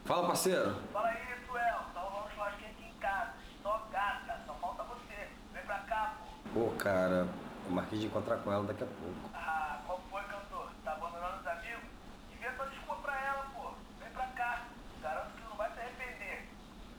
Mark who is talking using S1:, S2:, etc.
S1: Fala, parceiro.
S2: Fala aí, Suel. Tá rolando um churrasquinho aqui em casa. Só gata. Só falta você. Vem pra cá, pô.
S1: Pô, cara, eu marquei de encontrar com ela daqui a pouco.